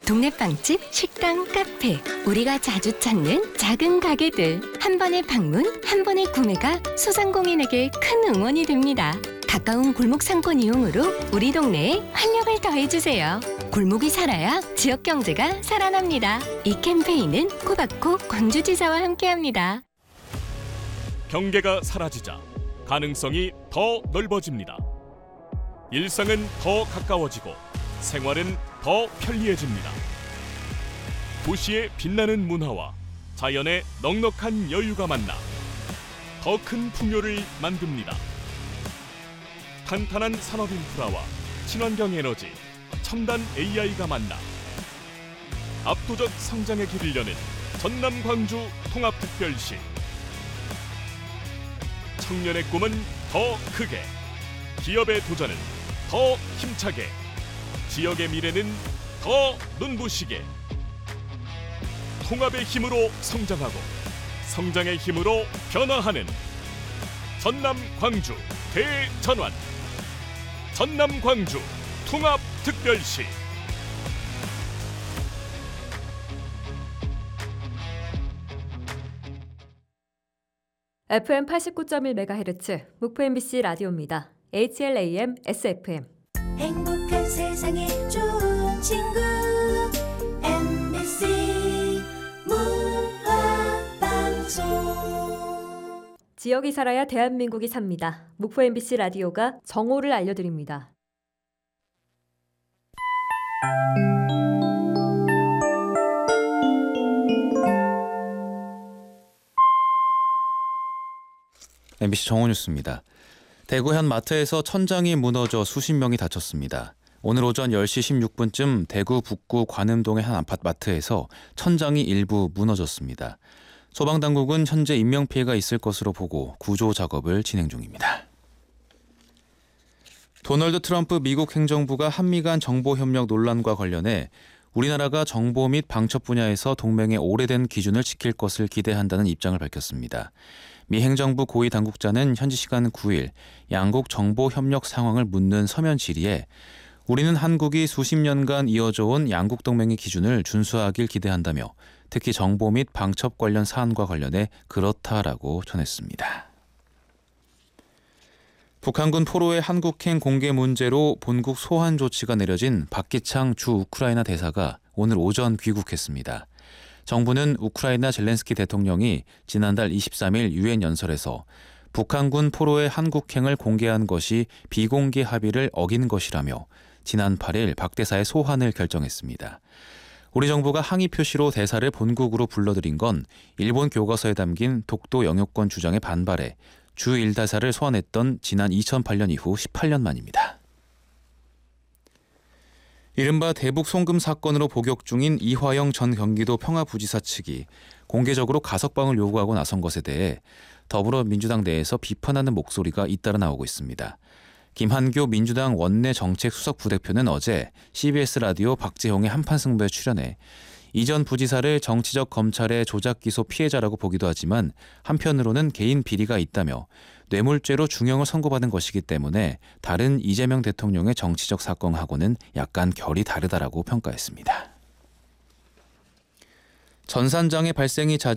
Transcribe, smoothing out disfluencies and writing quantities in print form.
동네 빵집, 식당, 카페, 우리가 자주 찾는 작은 가게들. 한 번의 방문, 한 번의 구매가 소상공인에게 큰 응원이 됩니다. 가까운 골목 상권 이용으로 우리 동네에 활력을 더해주세요. 골목이 살아야 지역 경제가 살아납니다. 이 캠페인은 코바코 광주지사와 함께합니다. 경계가 사라지자 가능성이 더 넓어집니다. 일상은 더 가까워지고 생활은 더 편리해집니다. 도시의 빛나는 문화와 자연의 넉넉한 여유가 만나 더 큰 풍요를 만듭니다. 탄탄한 산업 인프라와 친환경 에너지, 첨단 AI가 만나 압도적 성장의 길을 여는 전남 광주 통합특별시. 청년의 꿈은 더 크게, 기업의 도전은 더 힘차게, 지역의 미래는 더 눈부시게. 통합의 힘으로 성장하고 성장의 힘으로 변화하는 전남 광주 대전환. 전남 광주 통합특별시. FM 89.1MHz 목포 MBC 라디오입니다. HLAM SFM. 행복한 세상에 좋은 친구 MBC 문화방송. 지역이 살아야 대한민국이 삽니다. 목포 MBC 라디오가 정오를 알려드립니다. MBC 정오 뉴스입니다. 대구 현 마트에서 천장이 무너져 수십 명이 다쳤습니다. 오늘 오전 10시 16분쯤 대구 북구 관음동의 한 아파트 마트에서 천장이 일부 무너졌습니다. 소방당국은 현재 인명피해가 있을 것으로 보고 구조 작업을 진행 중입니다. 도널드 트럼프 미국 행정부가 한미 간 정보협력 논란과 관련해 우리나라가 정보 및 방첩 분야에서 동맹의 오래된 기준을 지킬 것을 기대한다는 입장을 밝혔습니다. 미 행정부 고위 당국자는 현지 시간 9일 양국 정보 협력 상황을 묻는 서면 질의에 우리는 한국이 수십 년간 이어져 온 양국 동맹의 기준을 준수하길 기대한다며 특히 정보 및 방첩 관련 사안과 관련해 그렇다라고 전했습니다. 북한군 포로의 한국행 공개 문제로 본국 소환 조치가 내려진 박기창 주 우크라이나 대사가 오늘 오전 귀국했습니다. 정부는 우크라이나 젤렌스키 대통령이 지난달 23일 유엔 연설에서 북한군 포로의 한국행을 공개한 것이 비공개 합의를 어긴 것이라며 지난 8일 박 대사의 소환을 결정했습니다. 우리 정부가 항의 표시로 대사를 본국으로 불러들인 건 일본 교과서에 담긴 독도 영유권 주장에 반발해 주 1대사를 소환했던 지난 2008년 이후 18년 만입니다. 이른바 대북 송금 사건으로 복역 중인 이화영 전 경기도 평화부지사 측이 공개적으로 가석방을 요구하고 나선 것에 대해 더불어민주당 내에서 비판하는 목소리가 잇따라 나오고 있습니다. 김한교 민주당 원내 정책수석 부대표는 어제 CBS 라디오 박재홍의 한판 승부에 출연해 이전 부지사를 정치적 검찰의 조작 기소 피해자라고 보기도 하지만 한편으로는 개인 비리가 있다며 뇌물죄로 중형을 선고받은 것이기 때문에 다른 이재명 대통령의 정치적 사건하고는 약간 결이 다르다라고 평가했습니다. 전산장애 발생이 잦은